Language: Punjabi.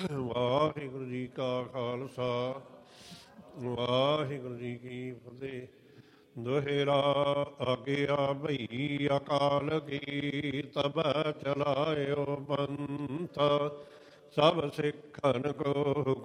ਵਾਹਿਗੁਰੂ ਜੀ ਕਾ ਖਾਲਸਾ ਵਾਹਿਗੁਰੂ ਜੀ ਕੀ ਫਤਿਹ। ਦੁਹਰਾ ਆਗਿਆ ਭਈ ਅਕਾਲ ਕੀ ਤਬ ਚਲਾਇਓ ਪੰਥ ਸਭ ਸਿੱਖਨ ਕੋ